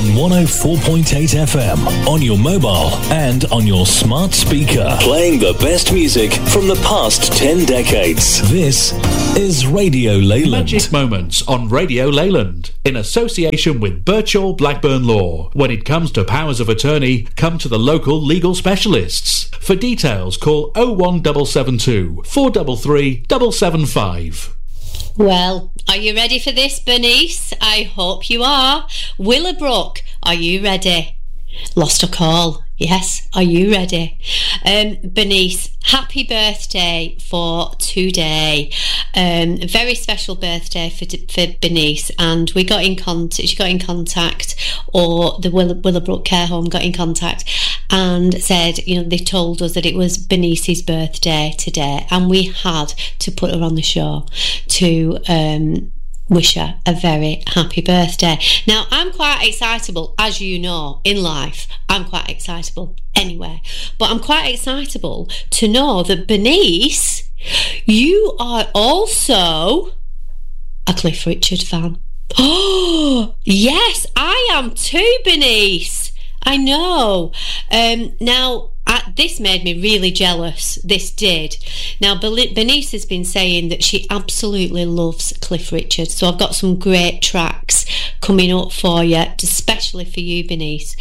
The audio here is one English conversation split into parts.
104.8 FM on your mobile and on your smart speaker. Playing the best music from the past 10 decades. This is Radio Leyland. Magic Moments on Radio Leyland in association with Birchall Blackburn Law. When it comes to powers of attorney, come to the local legal specialists. For details, call 01772 433 775. Well, are you ready for this, Bernice? I hope you are. Willowbrook, are you ready? Lost a call. Yes, are you ready? Bernice, happy birthday for today. A very special birthday for Bernice, and we got in contact. She got in contact, or the Willowbrook Care Home got in contact, and said, they told us that it was Bernice's birthday today, and we had to put her on the show to wish her a very happy birthday. Now, I'm quite excitable, as you know, in life. I'm quite excitable anyway. But I'm quite excitable to know that, Bernice, you are also a Cliff Richard fan. Oh, yes, I am too, Bernice. I know. Now, this made me really jealous. This did. Now, Bernice has been saying that she absolutely loves Cliff Richard. So I've got some great tracks coming up for you, especially for you, Bernice.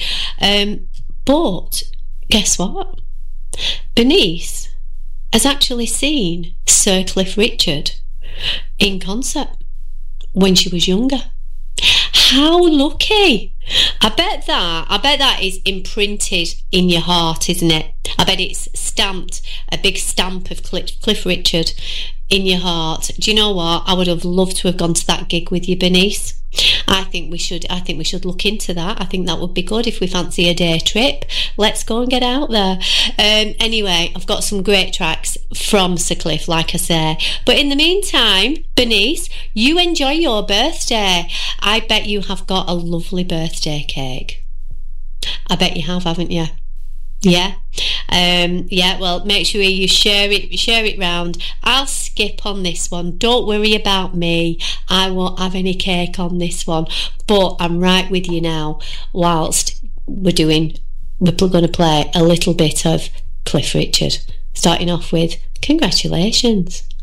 But guess what? Bernice has actually seen Sir Cliff Richard in concert when she was younger. How lucky! I bet that is imprinted in your heart, isn't it? I bet it's stamped, a big stamp of Cliff Richard in your heart. Do you know what? I would have loved to have gone to that gig with you, Bernice. I think we should look into that. I think that would be good if we fancy a day trip. Let's go and get out there. Anyway, I've got some great tracks from Sir Cliff, like I say. But in the meantime, Bernice, you enjoy your birthday. I bet you have got a lovely birthday cake. I bet you have, haven't you? Yeah. Well, make sure you share it round. I'll skip on this one. Don't worry about me. I won't have any cake on this one. But I'm right with you now. Whilst we're going to play a little bit of Cliff Richard, starting off with congratulations.